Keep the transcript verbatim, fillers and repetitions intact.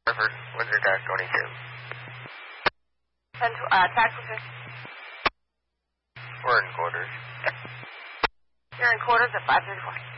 Harvard, Windsor Dash twenty-two. And, uh, taxi. We're in quarters. You're in quarters at five thirty-four.